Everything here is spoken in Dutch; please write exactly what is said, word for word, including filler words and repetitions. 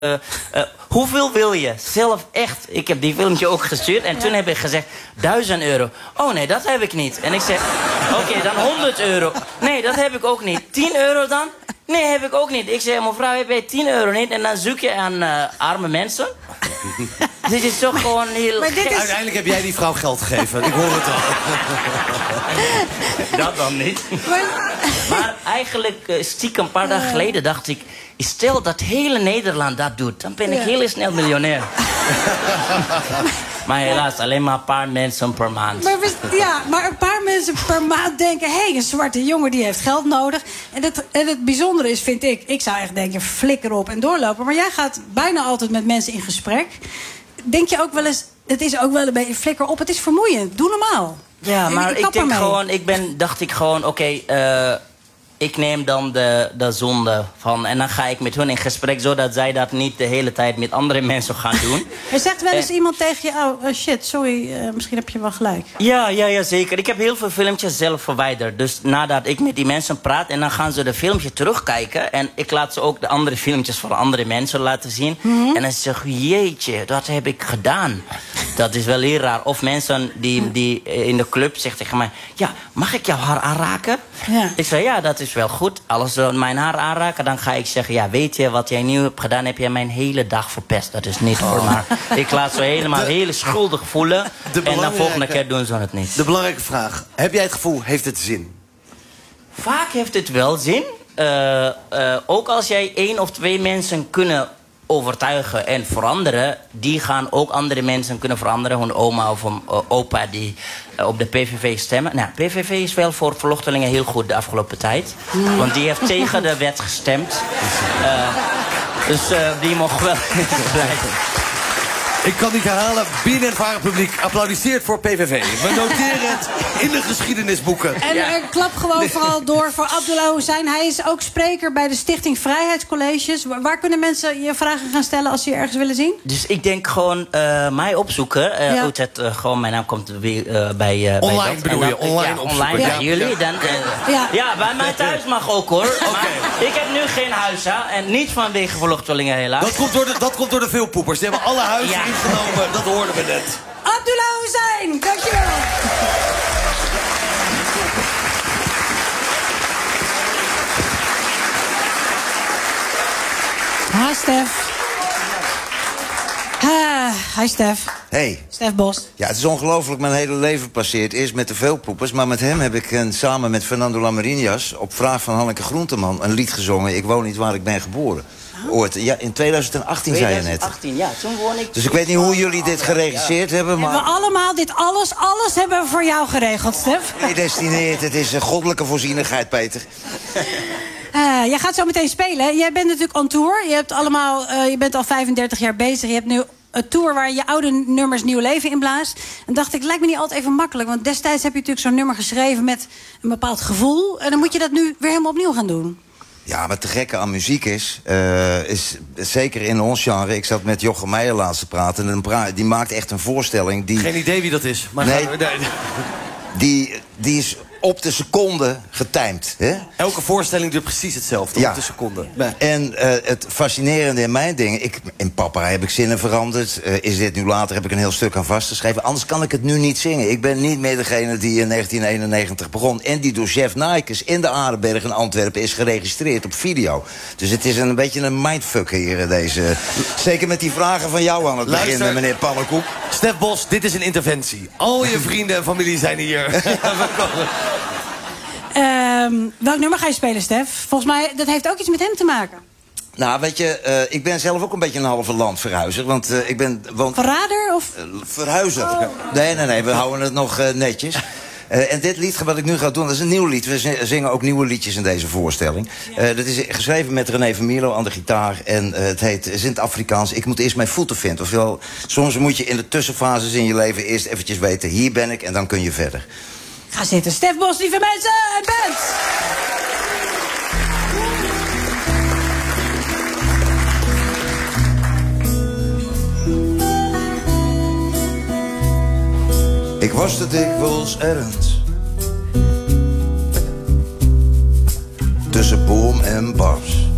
Uh, uh, hoeveel wil je? Zelf echt. Ik heb die filmpje ook gestuurd. En ja. toen heb ik gezegd, duizend euro. Oh nee, dat heb ik niet. En ik zeg, oké, okay, dan honderd euro. Nee, dat heb ik ook niet. tien euro dan? Nee, heb ik ook niet. Ik zeg, mevrouw, heb je tien euro niet? En dan zoek je aan uh, arme mensen. Dit is toch gewoon heel... Is... Uiteindelijk heb jij die vrouw geld gegeven. Ik hoor het al. Dat dan niet. Maar, maar eigenlijk, uh, stiekem een paar dagen geleden dacht ik... Stel dat hele Nederland dat doet, dan ben ik ja. heel snel miljonair. Maar helaas, alleen maar een paar mensen per maand. Maar, ja, maar een paar mensen per maand denken... hé, hey, een zwarte jongen die heeft geld nodig. En het, en het bijzondere is, vind ik... ik zou echt denken, flikker op en doorlopen. Maar jij gaat bijna altijd met mensen in gesprek. Denk je ook wel eens... het is ook wel een beetje flikker op, het is vermoeiend. Doe normaal. Ja, maar ik, ik, ik denk gewoon... ik ben, dacht ik gewoon, oké... Okay, uh, ik neem dan de, de zonde van... en dan ga ik met hun in gesprek... zodat zij dat niet de hele tijd met andere mensen gaan doen. Er zegt wel eens uh, iemand tegen je... oh, uh, shit, sorry, uh, misschien heb je wel gelijk. Ja, ja, ja, zeker. Ik heb heel veel filmpjes zelf verwijderd. Dus nadat ik met die mensen praat... en dan gaan ze de filmpje terugkijken... en ik laat ze ook de andere filmpjes van andere mensen laten zien. Mm-hmm. En dan zeg ik, jeetje, dat heb ik gedaan. Dat is wel heel raar. Of mensen die, die in de club zeggen tegen mij... ja, mag ik jouw haar aanraken? Ja. Ik zeg, ja, dat is wel goed. Als ze mijn haar aanraken, dan ga ik zeggen... ja, weet je, wat jij nu hebt gedaan... heb jij mijn hele dag verpest. Dat is niet voor oh. maar ik laat ze helemaal de, heel schuldig voelen... en de volgende keer doen ze het niet. De belangrijke vraag. Heb jij het gevoel, heeft het zin? Vaak heeft het wel zin. Uh, uh, ook als jij één of twee mensen kunnen... overtuigen en veranderen... die gaan ook andere mensen kunnen veranderen. Hun oma of een uh, opa die uh, op de P V V stemmen. Nou, P V V is wel voor vluchtelingen heel goed de afgelopen tijd. Mm. Want die heeft tegen de wet gestemd. Uh, dus uh, die mogen wel blijven. Ik kan niet herhalen. Binnen het varen publiek applaudisseert voor P V V. We noteren het in de geschiedenisboeken. En ja. uh, klap gewoon nee. vooral door voor Abdullah Hussein. Hij is ook spreker bij de Stichting Vrijheidscolleges. Waar kunnen mensen je vragen gaan stellen als ze je ergens willen zien? Dus ik denk gewoon uh, mij opzoeken. Uh, ja. het, uh, gewoon mijn naam komt weer uh, bij... Uh, online bij bedoel je? Dan, online ja, online bij ja. jullie. Dan, uh, ja. ja, bij mij thuis mag ook hoor. Okay. Maar ik heb nu geen huis, hè. En niet vanwege vluchtelingen helaas. Dat komt door de, dat komt door de veelpoepers. Die hebben alle huizen... Ja. Genomen, dat hoorden we net. Abdullah Hussein, dankjewel. Hi, Stef. Uh, hi, Stef. Hey. Stef Bos. Ja, het is ongelooflijk. Mijn hele leven passeert. Eerst met de veelpoepers, maar met hem heb ik een, samen met Fernando Lamariñas... op vraag van Hanneke Groenteman een lied gezongen. Ik woon niet waar ik ben geboren. Ooit. Ja, in tweeduizend achttien zei je net. tweeduizend achttien, ja, toen woon ik... Dus ik weet niet hoe jullie dit geregisseerd ja. hebben, maar... Hebben we allemaal dit alles, alles hebben we voor jou geregeld, Stef. Predestineerd, het is een goddelijke voorzienigheid, Peter. Uh, jij gaat zo meteen spelen. Jij bent natuurlijk on tour. Je, hebt allemaal, uh, je bent al vijfendertig jaar bezig. Je hebt nu een tour waar je oude nummers nieuw leven in blaast. En dacht ik, het lijkt me niet altijd even makkelijk. Want destijds heb je natuurlijk zo'n nummer geschreven met een bepaald gevoel. En dan moet je dat nu weer helemaal opnieuw gaan doen. Ja, wat te gekke aan muziek is, uh, is zeker in ons genre... ik zat met Jochem Meijer laatst te praten... en pra die maakt echt een voorstelling die... Geen idee wie dat is, maar... Nee, gaan we, nee. die, die is op de seconde getimed. Hè? Elke voorstelling duurt precies hetzelfde, ja. Op de seconde. Nee. En uh, het fascinerende in mijn dingen... Ik, in Papa heb ik zinnen veranderd. Uh, is dit nu later, heb ik een heel stuk aan vastgeschreven. Anders kan ik het nu niet zingen. Ik ben niet meer degene die in negentien eenennegentig begon... en die door Jeff Nijkes in de Arenberg in Antwerpen is geregistreerd op video. Dus het is een beetje een mindfuck hier, deze... Zeker met die vragen van jou aan het Luister, begin, meneer Pannenkoek. Stef Bos, dit is een interventie. Al je vrienden en familie zijn hier. Um, welk nummer ga je spelen, Stef? Volgens mij, dat heeft ook iets met hem te maken. Nou, weet je, uh, ik ben zelf ook een beetje een halve landverhuizer. Want uh, ik ben... Want, Verrader, of? Uh, verhuizer. Oh. Nee, nee, nee, we houden het nog uh, netjes. Uh, en dit lied, wat ik nu ga doen, dat is een nieuw lied. We zingen ook nieuwe liedjes in deze voorstelling. Ja. Uh, dat is geschreven met René Vermilo aan de gitaar. En uh, het heet, is in het Afrikaans, ik moet eerst mijn voeten vinden. Ofwel, soms moet je in de tussenfases in je leven eerst eventjes weten... hier ben ik en dan kun je verder. Ga zitten. Stef Bos, lieve mensen, en band! Ik was te dikwijls ergens tussen boom en bars.